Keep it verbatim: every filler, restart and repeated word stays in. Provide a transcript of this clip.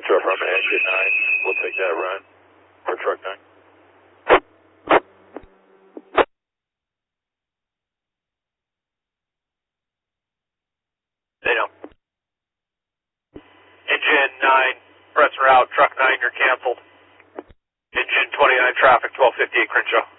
Crenshaw from engine nine. We'll take that run for truck nine. They know. Engine nine, press route, truck nine, you're canceled. Engine twenty-nine, traffic, twelve fifty-eight Crenshaw.